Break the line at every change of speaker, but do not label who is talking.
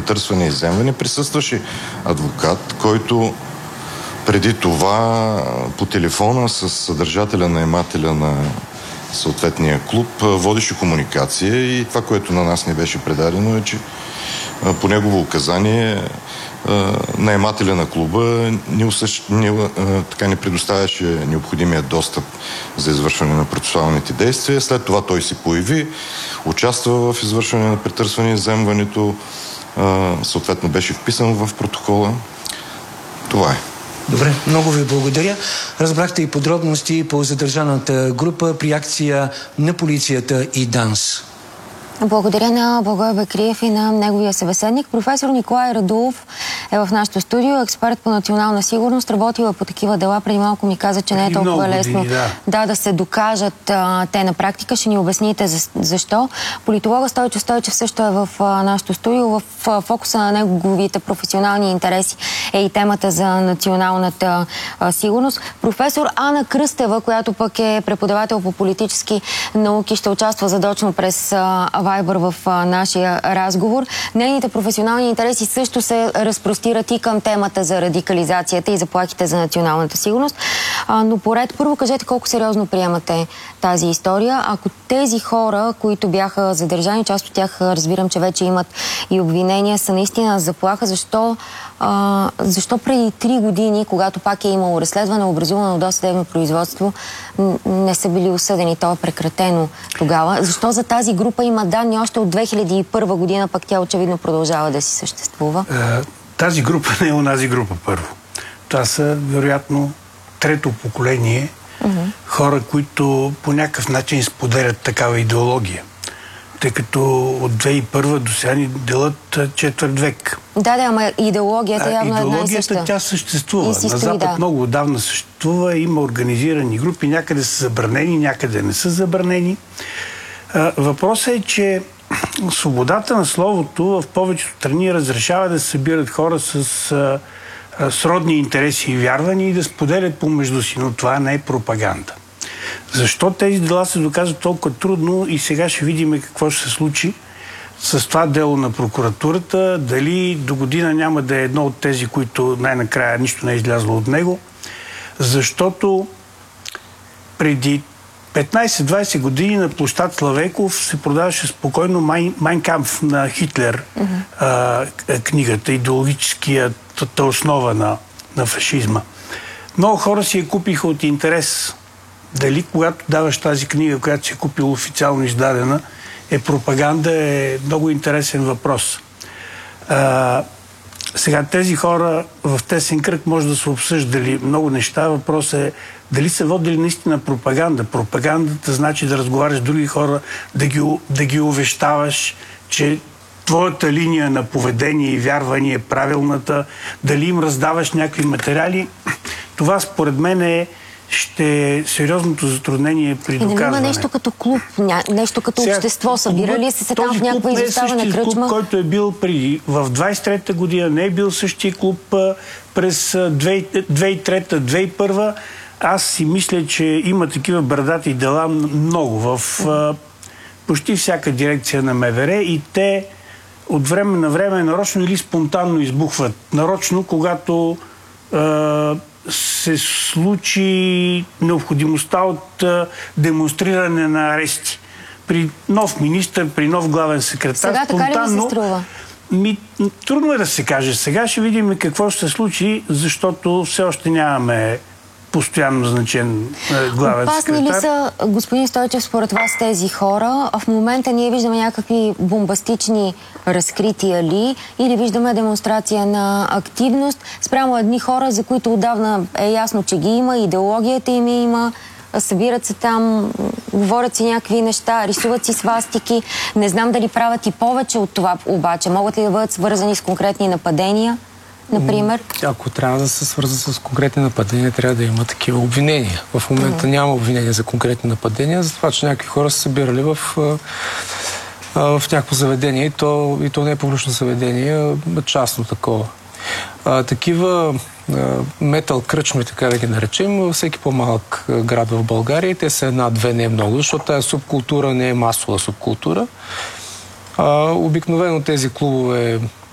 претърсване и изземване присъстваше адвокат, който преди това по телефона с съдържателя, наемателя на съответния клуб водеше комуникация и това, което на нас не беше предадено, е, че по негово указание наемателя на клуба не предоставяше необходимия достъп за извършване на процесуалните действия. След това той се появи, участва в извършване на претърсване и изземването, съответно беше вписан в протокола. Това е.
Добре, много ви благодаря. Разбрахте и подробности по задържаната група при акция на полицията и ДАНС.
Благодаря на Благой Бекриев и на неговия събеседник. Професор Николай Радулов е в нашото студио, експерт по национална сигурност, работила по такива дела. Преди малко ми каза, че не е толкова лесно да се докажат те на практика. Ще ни обясните защо. Политолога Стойчо Стойчев също е в нашото студио. В фокуса на неговите професионални интереси е и темата за националната сигурност. Професор Ана Кръстева, която пък е преподавател по политически науки, ще участва задочно през Вайбър в нашия разговор. Нейните професионални интереси също се разпростират и към темата за радикализацията и заплахите за националната сигурност. Но поред, първо кажете колко сериозно приемате тази история. Ако тези хора, които бяха задържани, част от тях разбирам, че вече имат и обвинения, са наистина заплаха, защо преди 3 години, когато пак е имало разследване, образувано досъдебно производство, не са били осъдени? То е прекратено тогава. Защо за тази група има данни още от 2001 година, пък тя очевидно продължава да си съществува?
Тази група не е онази група, първо. Това са, вероятно, трето поколение хора, които по някакъв начин споделят такава идеология. Тъй като от 2001 до сега ни делят четвърт век.
Да, ама идеологията явно е една и съща.
Идеологията, тя съществува. На Запад много отдавна съществува, има организирани групи, някъде са забранени, някъде не са забранени. Въпросът е, че свободата на словото в повечето страни разрешава да се събират хора с сродни интереси и вярвания и да споделят помежду си, но това не е пропаганда. Защо тези дела се доказват толкова трудно и сега ще видим какво ще се случи с това дело на прокуратурата, дали до година няма да е едно от тези, които най-накрая нищо не е излязло от него, защото преди 15-20 години на площад Славейков се продаваше спокойно Майн Кампф на Хитлер, книгата, идеологическата основа на фашизма. Много хора си я купиха от интерес. Дали когато даваш тази книга, която си е купил официално издадена, е пропаганда, е много интересен въпрос. Сега тези хора в тесен кръг може да са обсъждали много неща. Въпросът е дали са водили наистина пропаганда. Пропагандата значи да разговаряш с други хора, да ги увещаваш, че твоята линия на поведение и вярване е правилната, дали им раздаваш някакви материали. Това според мен е сериозното затруднение при доказване.
И да има нещо като клуб, нещо като общество. Събирали се там в някаква изоставена кръчма?
Клуб, който е бил преди. В 23-та година не е бил същия клуб през 2003-2001. Аз си мисля, че има такива брадати дела много в почти всяка дирекция на МВР и те от време на време нарочно или спонтанно избухват. Нарочно, когато се случи необходимостта от демонстриране на арести. При нов министър, при нов главен секретар.
Сега така ли ми се струва?
Трудно е да се каже. Сега ще видим какво ще се случи, защото все още нямаме постоянно значен главен секретар.
Опасни ли са, господин Стойчев, според вас тези хора? В момента ние виждаме някакви бомбастични разкрития ли или виждаме демонстрация на активност спрямо едни хора, за които отдавна е ясно, че ги има, идеологията им има, събират се там, говорят си някакви неща, рисуват си свастики. Не знам дали правят и повече от това обаче. Могат ли да бъдат свързани с конкретни нападения? Например?
Ако трябва да се свърза с конкретни нападения, трябва да има такива обвинения. В момента няма обвинения за конкретни нападения, за това, че някакви хора са събирали в някакво заведение и то не е публично заведение, а частно такова. Такива метал кръчми, така да ги наречем, във всеки по-малък град в България, и те са една-две, не е много, защото тази субкултура не е масова субкултура. Обикновено тези клубове